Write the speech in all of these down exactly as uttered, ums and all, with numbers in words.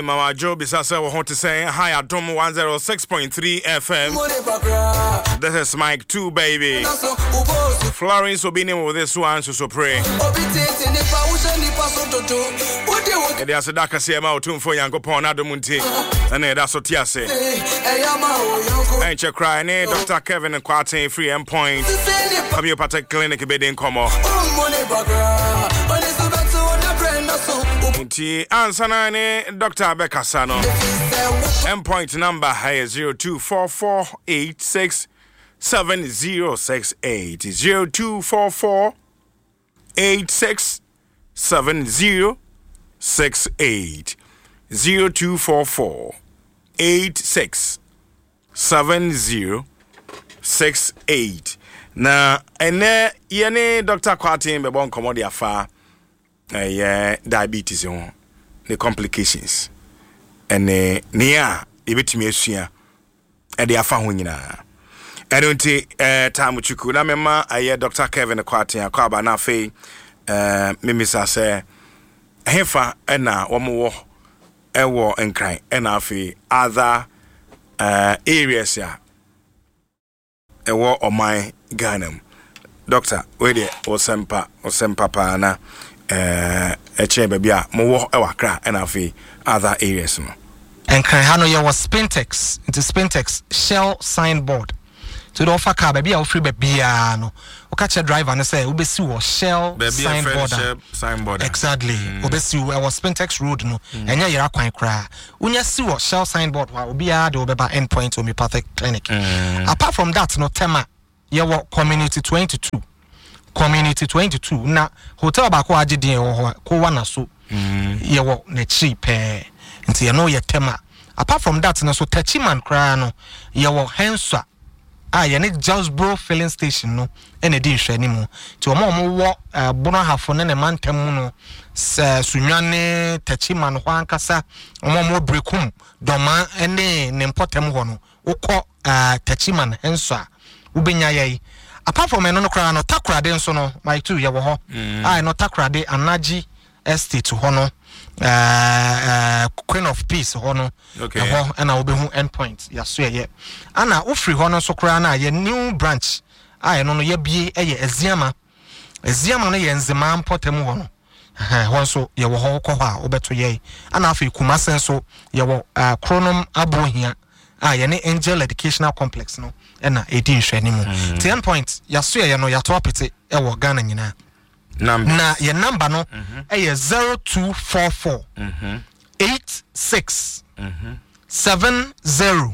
me Mama Joe Bisasa want to say hi at Dom one oh six point three F M. This is Mike two, baby. Florence will be named with this one, so so pray. It is a darker same out for Yanko Pon Adamunti, and that's what you say. Ain't you crying, eh? Doctor Kevin and Quartin free endpoint. Homeopathic clinic bedding come off. Answer nine, Doctor Becca Sano. Endpoint number is zero two four four eight six seven zero six eight zero two four four eight six seven zero six eight zero two four four eight six seven zero six eight. Na ene yene Doctor Quartin be bon commodity afa. Uh, yeah, diabetes on the complications and uh, near ibitimi asua e de afa ho nyina e don't uh, time chuku na mema aye Doctor Kevin Quartin akwa na fe uh, mimisa se hefa na womo ewo enkran na afi other uh, areas ya ewo oman Ghana. Doctor we de osempa osempa pa na eh eche bebia mo wo e wakra and afi other areas no and kan ha no ye was Spintex into Spintex Shell signboard to the offer car bebia wo free bebia no o ka che driver no say obesi wo Shell signboard signboard exactly obesi wo was Spintex road no enya yera kwan kra unya si wo Shell signboard wa obia de obeba endpoint homeopathic clinic. Apart from that no tema ye wo community twenty-two community twenty-two na hotel ba ko agedin ho ko wana so ye wo na chi pe nti ye no ye tema. Apart from that no so Tachiman kra no ye wo Henswa ah ye ne Jasbro filling station no ene di hwe ni mu ti o mo mo wo bono hafo ne ne mantem no sunwane Tachiman ho ankasa o mo mo brekum doma ene ne importem ho no ukọ Tachiman Henswa ubenya yai. Apart from eno no kra no takrade nso no my two ye wo ho ah no takrade anaji estate ho no uh Queen of Peace ho no okay ho na obehu endpoint ya so ye ana ofri ho no so kra na ye new branch ah no no ye bie eye Eziama Eziama no ye nzema mpotem ho no ho so ye wo ho ko ho a obeto ye ana afi Kumase so ye wo Chronom Abohia ah ye ne Angel Educational Complex no ena edi hwe ni mu ten point ya so ye no ya to apete e wo Ghana nyina number na ye number no e zero two four four eight six seven zero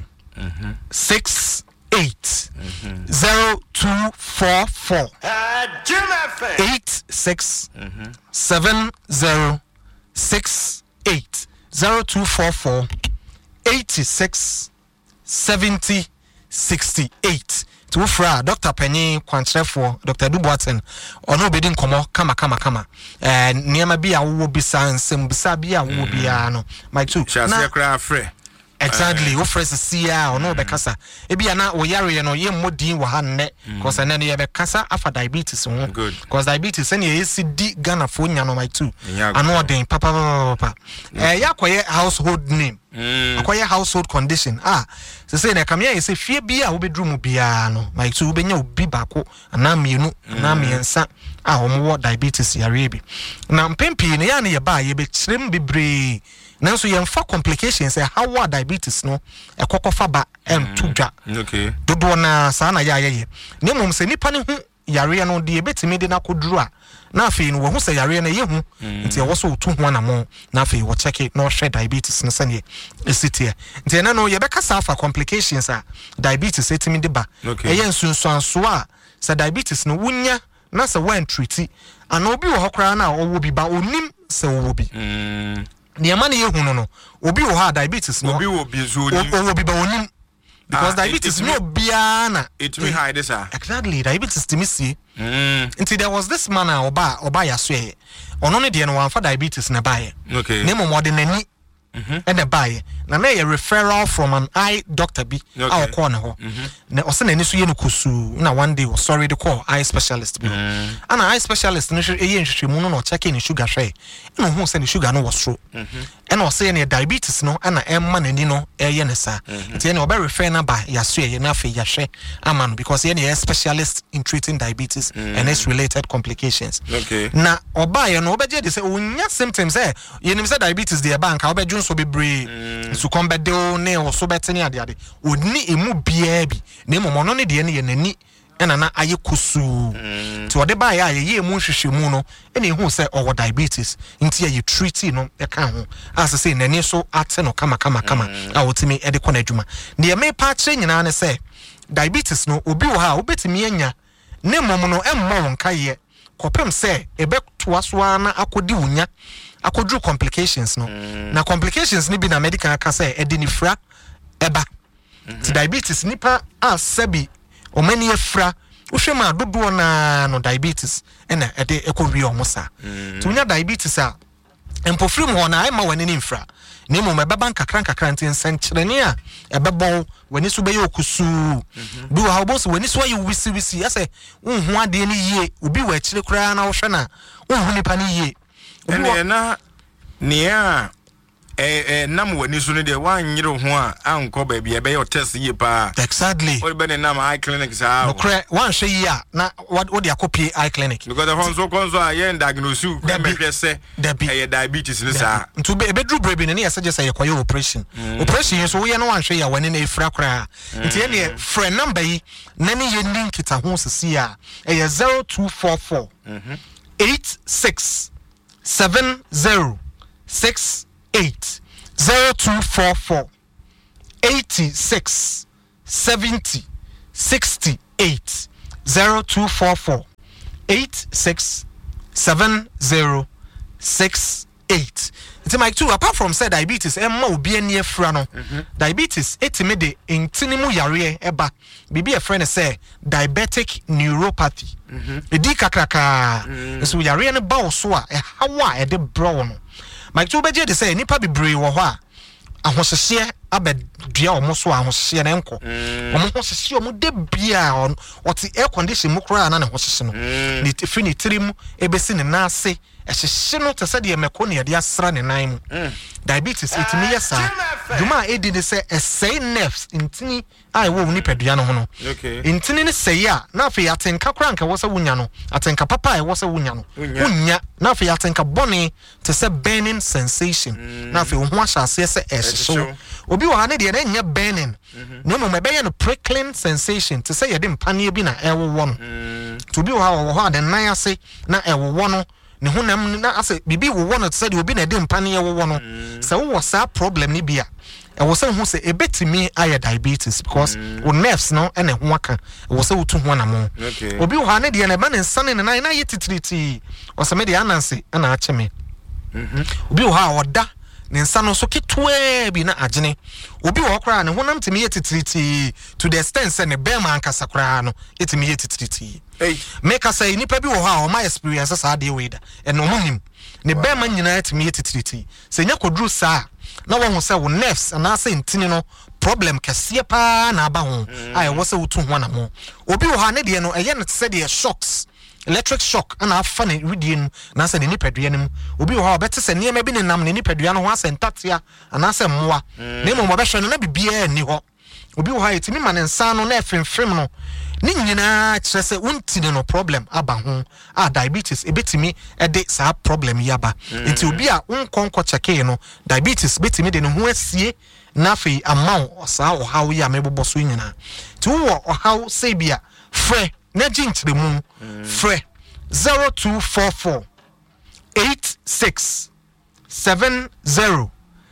six eight zero two four four eight six seven zero six eight zero two four four eight six seventy sixty-eight to fra Doctor Penny Kwantrefo Doctor Duboaten ono bedin komo kama kama kama eh niema bia wo bisa nsem bisa bia wo bia no my two na kra frɛ exactly wo frɛ sia ono be kasa e bia na wo yare no ye modin wa hanne cause na ye be kasa afa diabetes ho cause diabetes na ye si di Ghana fo nya no my two ano den papa papa eh yakoye household name akoye household condition ah se say na kamia ye se fie bia wo bedru mu bia no my two benya obi bako na mienu na miensa ah omo diabetes yare bi na mpempi ne ya ne ye ba ye be kirem bebre nanso ye mfa complications e how diabetes no e kokofa ba em tudwa okay dodo na sa na ya ye ne mom se nipa ne hu yare no de betimi de na koduru a na afi no wo hu se yare na ye hu nti e wo so otu hu na mo na afi wo check no hwe diabetes no sane e sitie nti na no ye be kasa afa complications a diabetes etimi de ba e ye nsunsuanso a se diabetes no wunya na se wan treat ana obi wo hokra na owo bi ba onim se owo bi niama ne yehu no no obi wo ha diabetes no obi wo bi zo onim obi ba onim because ah, diabetes no biana it me hide this ah exactly diabetes to me see mm. Until there was this man oba oba ya so e ono ne de no wan fa diabetes na bae okay ne mo mo de nani mhm e na bae na na ye referral from an eye doctor bi a call na ho na o se na ni so ye no kusu na one day o sorry the call eye specialist bi ana eye specialist no hwe ye nhwehwemu no no check ni sugar hwe no hu se ni sugar no was true and o say na diabetes no ana emma na ni no eye ne sa nti na o be refer na ba ya so ye na fe ya hwe ama no because ye na specialist in treating diabetes and its related complications okay na oba ye no obeje de say onya symptoms eh ye nim say diabetes de bank ka obedwun so bebre su kombede o ne o so betene ade ade oni emu bia bi na emu no ne de ne ye nani ena na aye kusu ti ode ba ya ye emu hwehwemu no ena ehu say owo diabetes nti ye treat no e ka ho as say nani so ate no kama kama kama a wotimi e de kona adwuma ne me pa kire nyina ne say diabetes no obi wo ha obetimi anya ne mom no emmo won kaye kopem say ebe toasoa na akodi wunya akodru complications no na complications ni bi na medical aka say e de ni fra eba ti diabetes nipa a sabi o mani afra wo hwema dodo na no diabetes ena e de ekowi omosa ti wunya diabetes a empofrim ho na ai ma wani ni mfra ni mo mebeba nkakran kakran tin senkyerene a ebebon wani so beye okusu bi wa obos wani so ayi wisi wisi ase unhu ade ni yie obi wa akire kura na wo hwe na unhu nipa ni yie ene na nia eh eh nam wani so ne de wanyere ho a anko ba bia be yo test yie pa exactly o be ne nam eye clinic sa no kre wan hwe yi a na what dey akopie eye clinic because the honso konso a ye diagnose me hwe se eh diabetes ni sa ntu be bedru brebi ne ya suggest ye kwaye operation operation so ye no wan hwe ya wani na efra kra nti ye ne friend number yi na ne ye link ta ho sisi a eh zero two four four eight six seven zero six eight zero two four four eighty six seventy sixty eight zero two four four eight six seven zero six eight. It's like two apart from say diabetes emma obi ani afra no diabetes etime de intini mu yare eba bibi e friend say diabetic neuropathy edi kakraka so yare ne ba wo so a e hawa e de bro no like two beje de say nipa bibre wo ho a ahohye abedua omo so ahohye na enko omo hohye omo de bia on oti air condition mu kra na ne hohye no ni fini tirim ebesi ne na ase ehye no tese de meko ne de asra ne nan mu diabetes etimi yesa duma edi de say esay nerves intini ai wo ni pedua no ho no intini ne say a na afi atenka kra nka wo se wunya no atenka papa ai wo se wunya no wunya na afi atenka bone tese burning sensation na afi wo ho ahase se ehye obi wo ha ne de na nya burning no mo mebe ye no prickling sensation tese ye de mpane bi na ewo wo no to bi wo ha wo ha de nan ase na ewo wo no ne honam na ase bibi wo wono tse de obi na de mpane ye wo wono se wo sa problem ni bia e wo se hu se ebetimi aye diabetes because wo nerves no ene ho aka e wo se wotu ho na mo obi wo ha ne de na ba ne nsane ne na ye titiriti wo se me de ananse na acheme mhm obi wo ha oda ne nsano so ketwe bi na agene obi wo kra ne honam timi ye titiriti to the extent se ne be ma ankasa kra no etimi ye titiriti hey make us say nipa bi wo ha o my experience sa de weida eno munim ne be ma nyina etimi ye titiriti se nya kodru sa na wo ho se wo nerves na se ntini no problem kase pa na aba ho ai wo se wotu ho na mo obi wo ha ne de no eye ne se de shocks electric shock ana afa ne redien na se ne nipadua nim obi wo ha obete se ne bi ne nam ne nipadua no ho asentatia ana se mmoa ne mo be hwe no na bibia ni ho obi wo ha etimi ma ne nsa no na efemfem no ni nyina kire se untini no problem aba ho a diabetes ebetimi e de sa problem yaba enti obi a unkonko cheke no diabetes betimi de no ho asie na fe amount sa o hawo ya mebobo so nyina ti wo o hawo se bia fre na jintire mu fre zero two four four eight six seven zero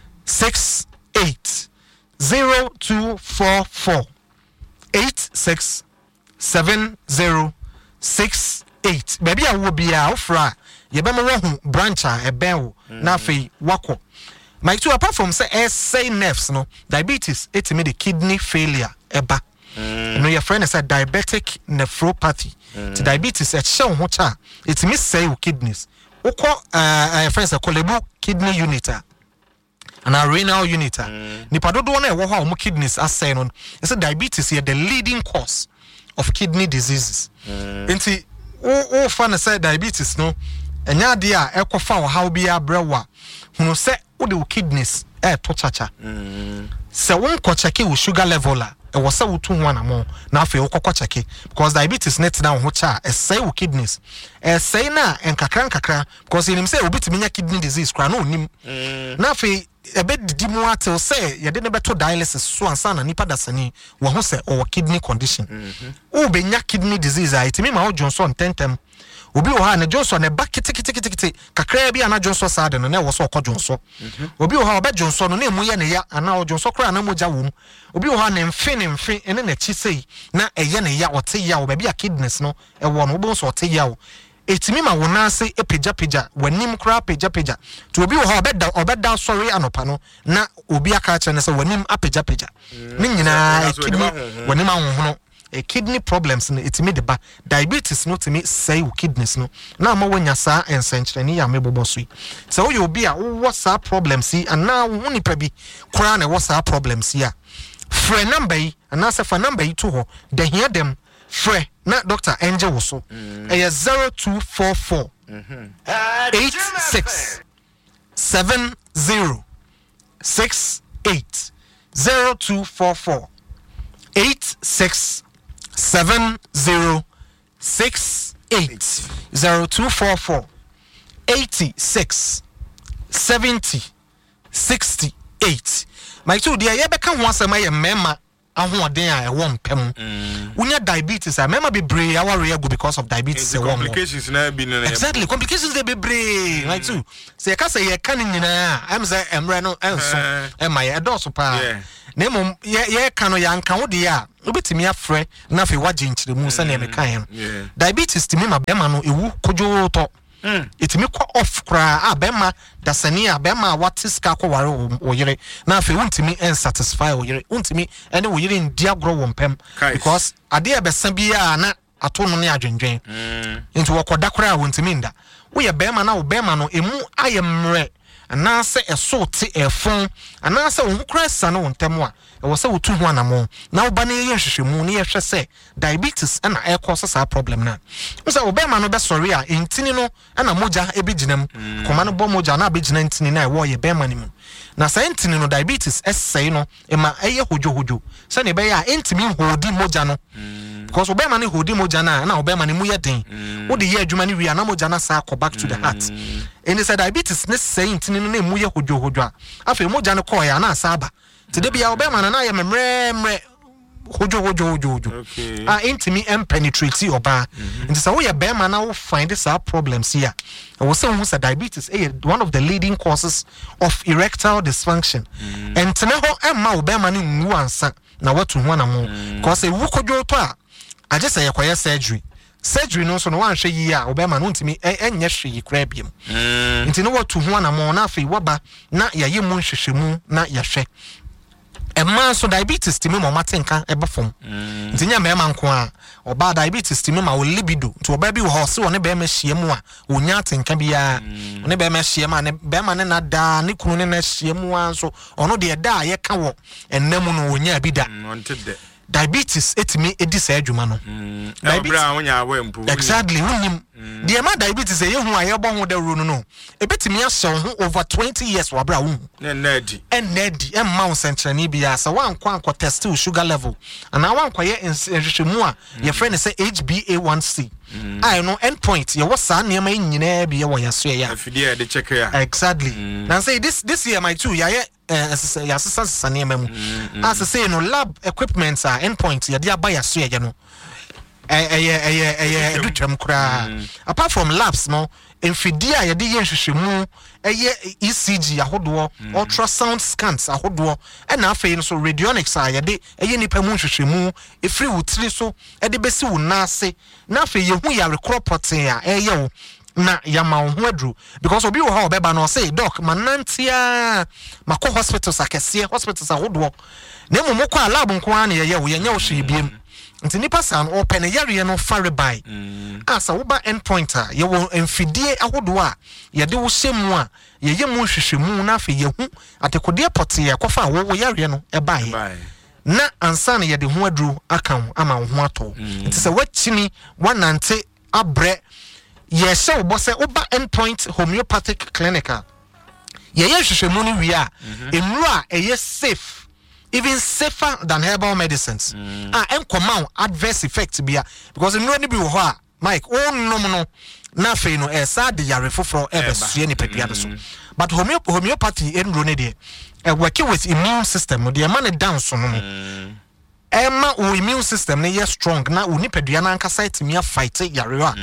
six eight zero two four four eight six seven zero six eight baby a wo bia ofra ye be me wo branch a eben wo na fe wako my two apart from say essay nerves no diabetes etimi the kidney failure eba no your friend said diabetic nephropathy the diabetes e che ho cha etimi say wo kidneys woko uh friends say kolebu kidney unit a ana renal unit nipa dodo na e wo ha o kidneys asay no say diabetes is the leading cause of kidney diseases enti o o fa na say diabetes no enya de a ekofa wo ha obi abrewa hunu say wo de kidneys e to chacha se won ko check wo sugar level a e wo say wo tu ho anamo na afa wo kokko check because diabetes net na ho cha e say wo kidneys e say na enkakra nkakra because you say obi timinya kidney disease kra na onim na afa ebe didi mu atel say ye de ne beto dialysis so ansa na nipa dasani wo ho say o kidney condition o be nya kidney disease a itimi ma o Johnson tentem obi wo ha na Johnson ne ba kiti kiti kiti kiti kakra bi ana Johnson sa de no na wo so okọ Johnson obi wo ha oba Johnson no na emu ye ne ya ana o Johnson kra na moja wo obi wo ha ne mfe ne mfe ene na chi sei na eye ne ya ote ya wo ba bi a kidneys no e wo no obo so ote ya wo etimi ma wo na ase epeja peja wanim kra peja peja to obi wo ha obeda obeda sorry anopa no na obi aka cha ne se wanim apeja peja ne nyina kidney wanim ahonhono a kidney problems no etimi de ba diabetes no timi say wo kidneys no na ma wonya saa ensenkyereni ya mebobo so yi se wo ye obi a wo saa problems yi ana wo nipa bi kra na wo saa problems yi a frɛ number yi ana se fa number yi to ho de hia dem frɛ na Doctor Angel wo so e zero two four four eight six seven zero six eight zero two four four eight six seven zero six eight zero two four four eighty six seventy sixty eight. My two dear, you become once a my mema. I want there I won't pem. When you diabetes, I remember be brave. Our real go because of diabetes. Complications never been exactly complications they be brave. Like too. Say I can say you can't in I'm say I'm reno and so am I a door super. Nemo ye ye kano ya nka wo de ya obetimi afre na fe waje nchire mu se na me kan diabetes timi ma bema no ewu kojo to etimi kwa off kra a bema dasani a bema watiska kwa ware wo yire na fe untimi en satisfy wo yire untimi ene wo yire ndia gro wo mpem because ade e besa bia na ato no ne adwendwen nti wo koda kra a untimi nda wo ye bema na wo bema no emu ayemre ana se eso te efon ana se wo kura sa no ntemu a e wo se wo tu ho anamo na wo ba na ye hwehwemu ne ye hwe se diabetes na e cause sa problem na so wo be ma no be sorry a intini no na moja e biginam koma no bo moja na bigina intini na e wo ye be ma ni mu na sa intini no diabetes essay no e ma e ye hojo hojo se ne be ya intimi hodi moja no because wo be ma ne hodi moja na na wo be ma ne mu ye den wo de ye adwuma ne wi na moja na sa go back to the heart and it's a diabetes ne say intini no na mu ye hojo hojo a afa moja no ko ya na sa aba tede bia wo be ma na ye memre memre hojo hojo hojo hojo ah intimi em penetrate oba nti sa wo ye be ma na wo find this problems here I was saying who diabetes is one of the leading causes of erectile dysfunction and tene ho emma wo be ma ne nwu ansa na watu ho na mo because e wu kojo to a aje say yekoye surgery surgery no so no wan hwe yi a obema no ntimi enye hwe yi kra biem nti no watu ho na mo na afi waba na yaye mu nhwehwemu na yahwe emma so diabetes timi mo matenka ebefom nti nya mema nko a oba diabetes timi ma wo libido nti oba bi wo ho se woni be ma hyiemu a wonya atenka bia woni be ma hyiemu a ne be ma ne na da ne kunu ne na hyiemu a so ono de da ye ka wo ennamu no wonya bi da diabetes etimi edi sa adwuma no diabetes exactly wonim the amount diabetes e hu aye bo ho da ru no no ebetimi aso ho over twenty years wa bra wo na nadi en nadi en mouse entrani bia sa wan kwa anko test sugar level and wan kwa ye enhwehwemu a ye friend say H b A one C I know endpoint ye wo sa na ma nyina bia wo yaso ya afidie de check ya exactly now say this this year my two ya ye ya sasa sane mamu as say no lab equipment are endpoint ya dia ba yaso ya no eh eh eh eh edutwam kura apart from labs no enfidia ya de yenhwehwemu eh E C G ahodo ultrasound scans ahodo e na afei no so radionics a ya de eh nipa mu nhwehwemu efri wutiri so e de besi wo na ase na afei ye hu ya recropotin a eh ye wo na yama ho adru because obi wo ha obeba no say doc manantia mako hospitals akese hospitals ahodo na mmom kwa lab nko an ye ye wo ye nya wo hwe biem nti nipa san open yare no fare by asa wo ba endpoint a ye wo mfidie ahodo a ye de wo hyemu a ye ye mu hwehwemu na afi ye hu atekode pote ye kofa wo wo yare no e ba ye na ansa na ye de ho aduru aka ho ama ho ato nti se wachimi wanante abre ye se wo bo se wo ba endpoint homeopathic clinic ye ye hwehwemu no wi a enru a eye safe even safer than herbal medicines. Mm. Ah, and come out adverse effects be because in no be ho Mike oh no no na fe no e sa de yare foforo e be sue ni pedua so but homeo homeopathy en ro ne de e work with immune system de man down so no Emma o immune system ne ye strong na o nipadua na anka site me fight yare a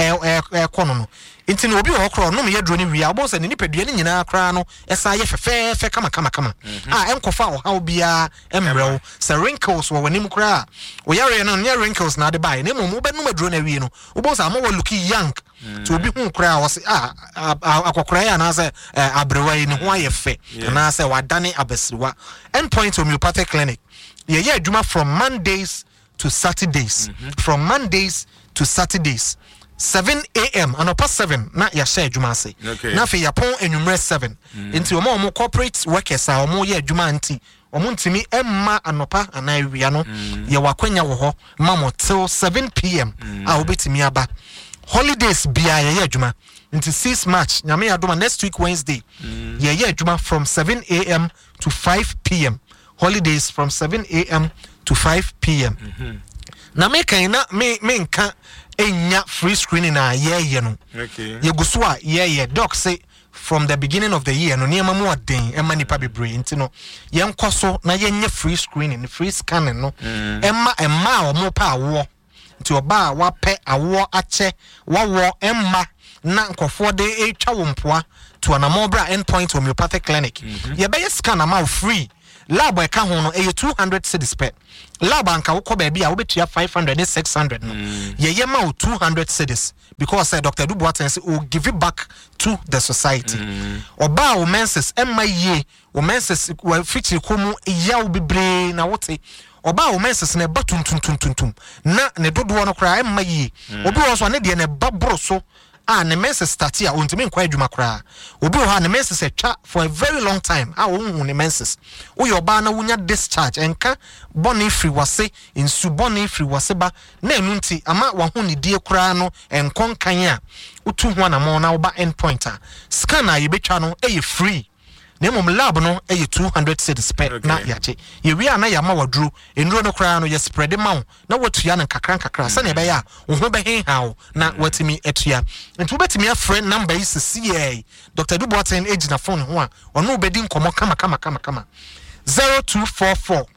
e e kono no inti no obi wo kro no me ye dro ne wi abo se ne nipadua ne nyina kra no esa ye fefe fe kama kama kama ah enkofa o ha bia emrew se wrinkles wo wanim kra o yare no ne wrinkles na de bai ne mo mo be no madro na wi no obo se amo wo look young to obi hu kra wo se ah akokra ya na se abrewai ne ho aye fe na se wadane abesiwa endpoint homeopathic clinic yeah yeah juma from Mondays to Saturdays mm-hmm. from Mondays to Saturdays seven a.m. and up seven na ya share juma say okay. Na fe yapon enumere seven mm-hmm. Into omo omo corporate workers a omo ye juma anti omo ntimi emma anopa anawia no mm-hmm. Ye wakwanya wo ho mamo till seven p.m. mm-hmm. A obetimi aba holidays bia ye ye juma into six March nyame adoma next week Wednesday mm-hmm. Ye ye juma from seven a.m. to five p.m. Holidays from seven a.m. to five p.m. Mm-hmm. Na me kan na me me nka enya free screening na ye ye no. Okay. Ye guso a ye ye doc say from the beginning of the year no niam mu aden e manipa bebre nti no ye nkoso na ye nya free screening free scanning no emma emma o mo pa awo nti oba wa pe awo ache wa wo emma na nkofo de etwa wo mpoa to anamobra endpoint homeopathic clinic ye be scan am free lab e ka ho no e two hundred cedis per lab anka wo ko ba bia wo betua five hundred and six hundred no ye ye ma two hundred cedis because uh, Doctor Dubois say will give it back to the society oba wo menses emma ye wo menses wo fiti komu ya wo bebre na wote oba wo menses na ba tuntuntuntuntum na ne dodo no kra emma ye obi wo so ne de ne babro so ah ne menses start ya ontimi nkwa adwuma kra obi wo ha ne menses etwa for a very long time ah wo hu ne menses wo yo ba na wunya discharge enka boni free wase insu boni free wase ba na enu nti ama wa hu ne die kra no enkon kan a utu hu na mo na wo ba endpoint a scan a ye betwa no e free na mom lab no e two hundred cedis per okay. Na yache ye wi ana ya ma wadru enuro no kra no ye spread ma na watu ya na kakran kakra sa na be ya wo ho be hen hawo na watimi etua nti betimi a friend number is C A Doctor Dubois age na phone ho a ono be di nkomo kama kama kama kama zero two four four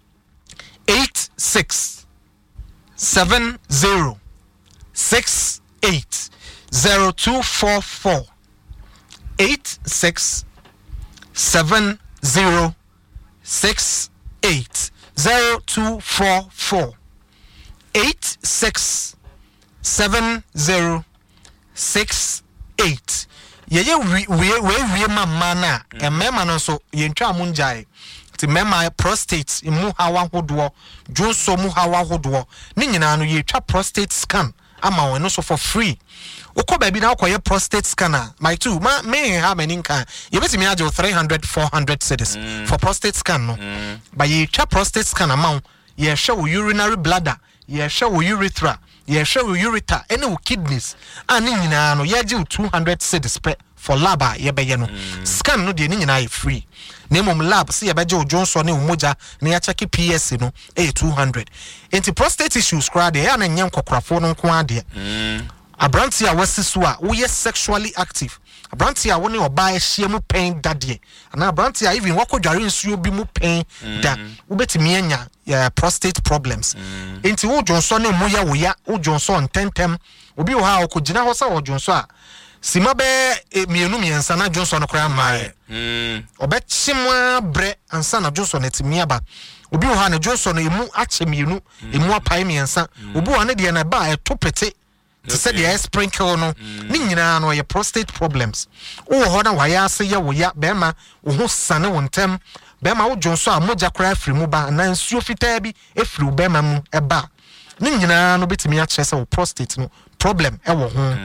eight six seven zero six eight zero two four four eight six seven zero six eight zero two four four eight six seven zero six eight. Ye ye we we we mama na e mema no so ye ntwa mu njai ti mema prostate mu hawa hodo jonso mu hawa hodo ni nyina no ye twa prostate scan ama won no so for free. Oko baby na akoye prostate scanner my two ma me ha many nkan you bet me ajo three hundred four hundred cedis mm. for prostate scan no mm. But ye twa prostate scan ama ye hwe wo urinary bladder ye hwe wo urethra ye hwe wo ureter ene wo kidneys ani nyina no ye je two hundred cedis per for lab ye be ye no mm. Scan no de ni nyina ye free na mom lab se ye be je Johnson ne umoja na ya check P S no e two hundred enti prostate issues kra de ya na nyem kokrafo no nko ade mm. Abranti a wasisu a wo ye sexually active abranti a wo ne oba ehie mu pen dade ana abranti a even wakodware nsuo bi mu pen da wo betimi anya uh, prostate problems mm. Enti wo Johnson ne mu ya wo ya wo Johnson tentem obi wo ha okogina ho sa wo Johnson a sima be e, mienu miensa na Johnson no kra mae mm. Obechimwa bre ansa na Johnson etimi aba obi wo ha na Johnson emu ache mienu mm. Emu apai miensa mm. Obi wo ne de na ba etopete to say the sprinkle no ni nyina no ye prostate problems wo ho na wa ya se ye wo ya be ma wo ho sane wo ntem be ma wo jonso a moja kra afri mu ba na nsuo fitaa bi efri be ma mu eba ni nyina no betimi a kyerɛ sɛ prostate no problem e wo ho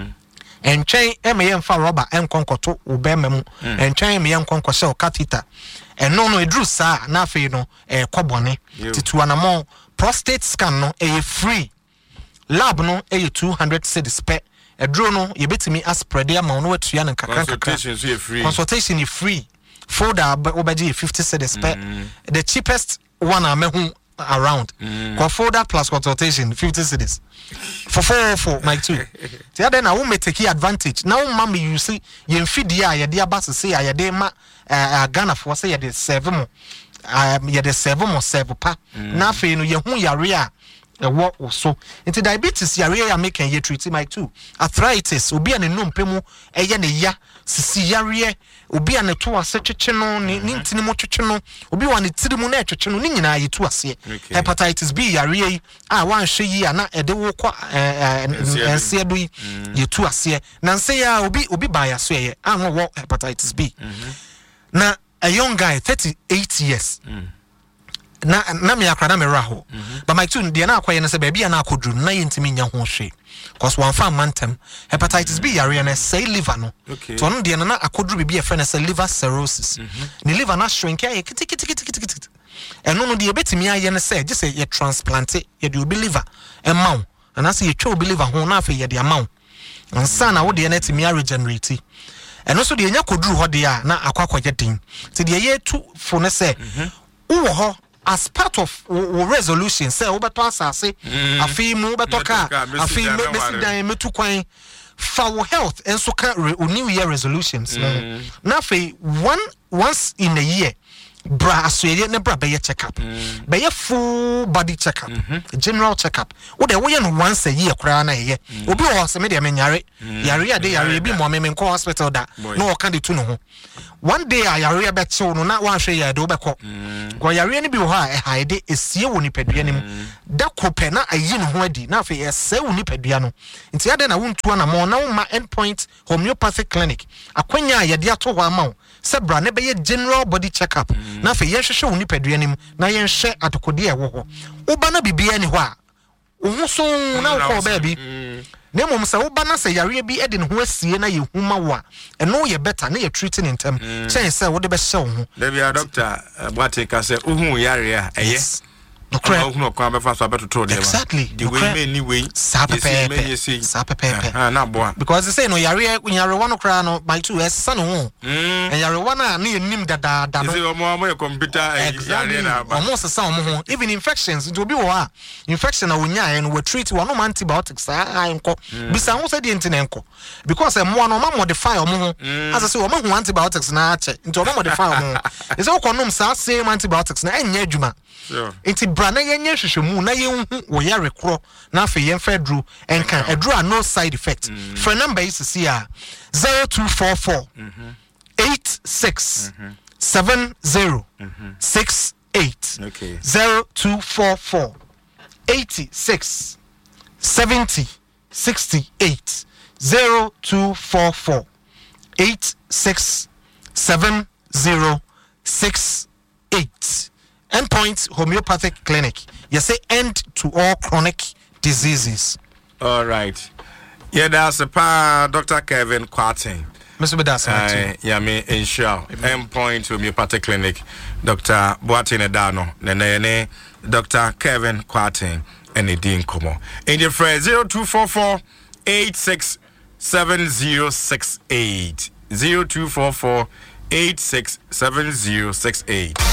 entwen e me yemfa rubber enkonkoto wo bema mu entwen me yenkonko hye catheter eno no edru saa na afei no e kobone tituanamo prostate scan no e free lab no e two hundred cedis per edru no ye betimi aspread ama no atua ne kakra kakra consultation is free folder obeji fifty cedis per the cheapest one amehu around mm. folder plus consultation fifty cedis for four for my two the other now we take advantage now mama you see ye mfidi a ye de aba se ya ye de ma uh, Ghana for say ye de serve mo um, ye de serve mo serve pa na afei no ye hu yare a ewo so into diabetes yare ya make ye treat my two arthritis obi an no mpemu eye ne ya sisi yare obi an to ase twetwe no ni ntini mo twetwe no obi wa ne tiri mu na twetwe no ni nyina ye to ase hepatitis B yare yi a wan hwe yi ana ede wo kwa ense do yi ye to ase na nse ya obi obi ba ya so ye an wo hepatitis B na a young guy thirty-eight years na na me akra na me raho but my two de na akwaye na se ba bia na akodru na yentimi nya ho hwe cause one fan mantem hepatitis B yare na say liver no to no de na akodru bibia e friend say liver cirrhosis ni liver na shrink ya kiti kiti kiti kiti eno no de betimi aye na say je say ye transplant ye de obi liver e maw na say ye twa obi liver ho na afa ye de amaw nsa na wo de na timi regenerate eno so de nya kodru ho de a na akwakwaje din ti de ye tu fo ne say wo ho as part of o resolution say obeto asase afi mu obeto ka afi me dan metu kwan for health enso ka new year resolutions na afi one once in a year bra asuyeye ne bra be check up be ye full body check up general check up wo de wo ye no once a year kra na ye obi wo se me de menyare yare ya de yare bi mo me me ko hospital da no wo ka de tu no ho one day a yare be chew no na wa hwe ya de wo be ko ko yare ni bi wo ha e haide esie wo nipadua nim da kope na ayi no ho adi na afi ese wo nipadua no nti ya de na wontua na mo na wo ma endpoint homeopathic clinic akwanya ya de ato ho ama wo sebra ne be ye general body check up na fe ye hwehwe wo nipadua nim na ye nhwe atokode e wo ho wo ba na bibia ni ho a wo so na wo ko ba bi na mom se wo ba na se yare bi e de ne ho asie na ye huma wo a eno ye better na ye treating in term chen se wo de be hye wo ho da bia doctor Boateng ka se uhu yare a eye no crap no kwa be fa so abetoto de exactly the way me ni way sapepe sapepe ah na boa because they say no yare yare one kra no by two s san ho and yare one na na enim dada dada say omo omo your computer yare na ba omo se san omo ho even infections it will be wa infection na wonya no we treat one no antibiotics ah enko bisa ho say de ntine enko because e mo no ma modify omo ho as say omo ho antibiotics na ache nti omo modify omo is o konom sa same antibiotics na enya adwuma nti na yenye hwehwemu na yenhu wo yare kro na afa yenfa dru enka edru a no side effect for number is see a zero two four four eight six seven zero six eight okay zero two four four eight six seventy sixty-eight zero two four four eight six seven zero six eight Endpoint Homeopathic Clinic. You say end to all chronic diseases. All right. Yeah, that's a pa Doctor Kevin Kwarteng. Mister Bedasa. Yeah, me ensure Endpoint Homeopathic Clinic. Doctor Boateng Edano. Nene Doctor Kevin Kwarteng. And the Dean Komo. In your phrase zero two four four eight six seven zero six eight zero two four four eight six seven zero six eight.